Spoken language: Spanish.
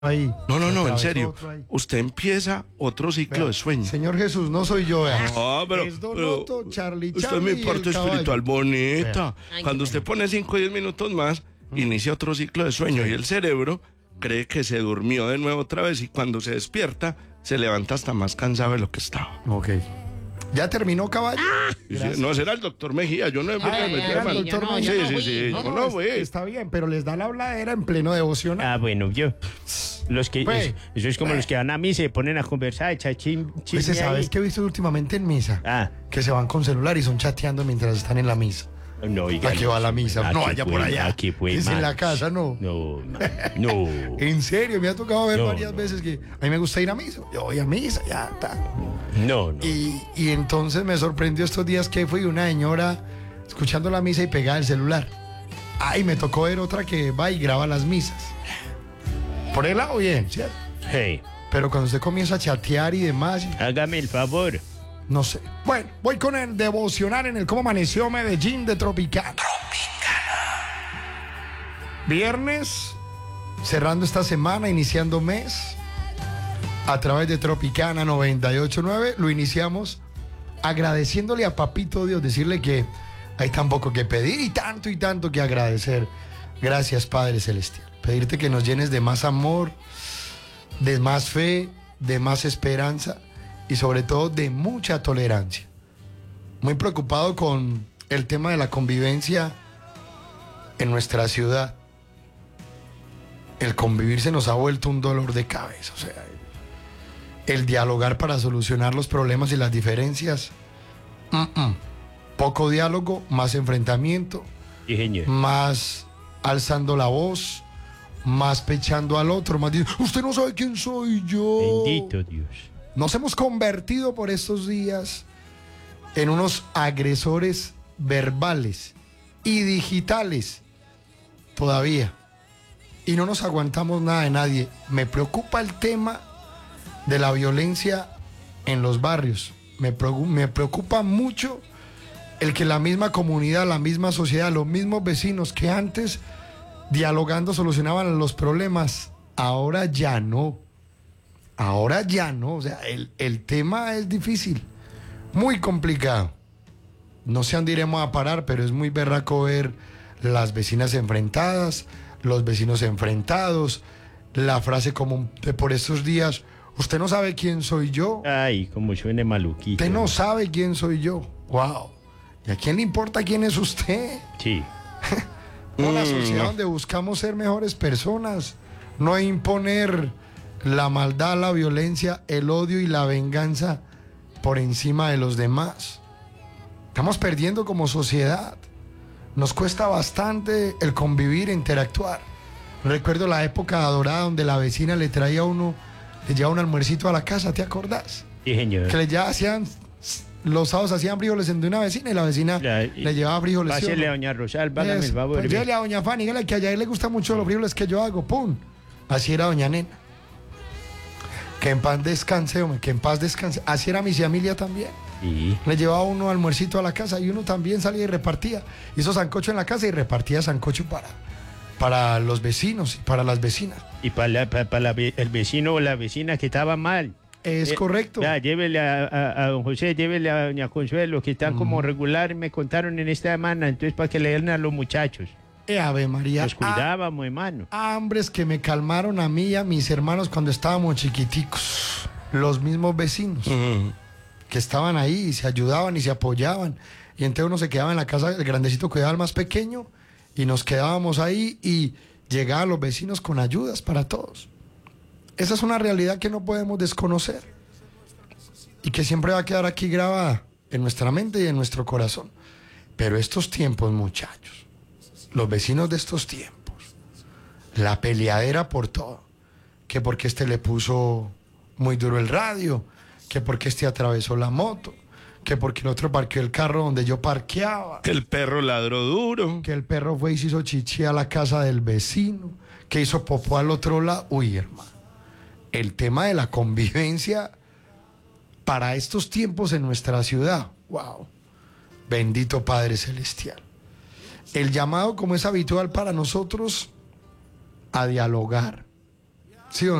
ahí. No, en serio. Usted empieza otro ciclo de sueño. Señor Jesús, no soy yo. Pero, Es Don Otto, Charlie, usted es mi y parte el caballo. espiritual bonita. Ay, Cuando usted pone 5 o 10 minutos más, inicia otro ciclo de sueño y el cerebro cree que se durmió de nuevo otra vez y cuando se despierta, se levanta hasta más cansado de lo que estaba. Ok. ¿Ya terminó, caballo? No, será el doctor Mejía, yo no me Era el doctor Mejía. Sí, yo no voy. Está bien, pero les da la habladera en pleno devocional. Ah, bueno, yo. Los que, Pues, eso es como los que van a misa y se ponen a conversar, echar chisme ¿Sabes ahí. qué he visto últimamente en misa? Ah, Que se van con celular y son chateando mientras están en la misa. no, oiga. ¿A qué va la misa? No vaya por allá. Aquí fue Es mal. en la casa, no. No. En serio, me ha tocado ver No, varias veces que a mí me gusta ir a misa. Yo voy a misa, ya está. No. Y entonces me sorprendió estos días que fui una señora escuchando la misa y pegada el celular. Ay, me tocó ver otra que va y graba las misas. Por el lado bien, ¿cierto? Hey, Pero cuando usted comienza a chatear y demás, hágame el favor. no sé. Bueno, voy con el devocional en el Cómo Amaneció Medellín de Tropicana. Viernes, cerrando esta semana, iniciando mes, a través de Tropicana 98.9, lo iniciamos agradeciéndole a Papito Dios, decirle que hay tan poco que pedir y tanto que agradecer. Gracias, Padre Celestial. Pedirte que nos llenes de más amor, de más fe, de más esperanza y sobre todo de mucha tolerancia. Muy preocupado con el tema de la convivencia en nuestra ciudad. El convivir se nos ha vuelto un dolor de cabeza. O sea, el dialogar para solucionar los problemas y las diferencias. Poco diálogo, más enfrentamiento, Sí, señor. más alzando la voz, más pechando al otro, más diciendo, usted no sabe quién soy yo. Bendito Dios. Nos hemos convertido por estos días en unos agresores verbales y digitales todavía. Y no nos aguantamos nada de nadie. Me preocupa el tema de la violencia en los barrios. Me preocupa mucho el que la misma comunidad, la misma sociedad, los mismos vecinos que antes dialogando solucionaban los problemas, ahora ya no. Ahora ya no. O sea, el tema es difícil, muy complicado. No sé dónde iremos a parar, pero es muy berraco ver las vecinas enfrentadas, los vecinos enfrentados, la frase común de por estos días, usted no sabe quién soy yo. Ay, como suene maluquito. Usted no sabe quién soy yo. Wow. ¿Y a quién le importa quién es usted? Sí. Una sociedad donde buscamos ser mejores personas, no imponer la maldad, la violencia, el odio y la venganza por encima de los demás. Estamos perdiendo como sociedad. Nos cuesta bastante el convivir e interactuar. Recuerdo la época dorada donde la vecina le traía a uno, le llevaba un almuercito a la casa, ¿te acordás? Sí, señor. Que ya hacían, los sábados hacían frijoles de una vecina y la vecina le llevaba frijoles. ¿sí o Pásele no? a doña Rosalba, hágame el favor. Pues llévele a doña Fanny, dígale que a ella le gustan mucho los frijoles que yo hago, ¡pum! Así era doña Nena. Que en paz descanse, hombre, que en paz descanse. Así era mi familia también. Sí. Le llevaba uno almuercito a la casa y uno también salía y repartía. Hizo sancocho en la casa y repartía sancocho para los vecinos y para las vecinas. Y para el vecino o la vecina que estaba mal. Es correcto. Ya, llévele a don José, llévele a doña Consuelo, que están como regular, me contaron en esta semana, entonces para que le den a los muchachos. Ave María. Nos cuidábamos, hermano. Hambres que me calmaron a mí y a mis hermanos cuando estábamos chiquiticos. Los mismos vecinos que estaban ahí y se ayudaban y se apoyaban. Y entonces uno se quedaba en la casa, el grandecito cuidaba al más pequeño y nos quedábamos ahí y llegaban los vecinos con ayudas para todos. Esa es una realidad que no podemos desconocer y que siempre va a quedar aquí grabada en nuestra mente y en nuestro corazón. Pero estos tiempos, muchachos, los vecinos de estos tiempos, la peleadera por todo, que porque este le puso muy duro el radio, que porque este atravesó la moto, que porque el otro parqueó el carro donde yo parqueaba, Que el perro ladró duro. que el perro fue y se hizo chichi a la casa del vecino, que hizo popó al otro lado. Uy, hermano, el tema de la convivencia para estos tiempos en nuestra ciudad, wow, bendito Padre Celestial. El llamado, como es habitual para nosotros, a dialogar, ¿Sí o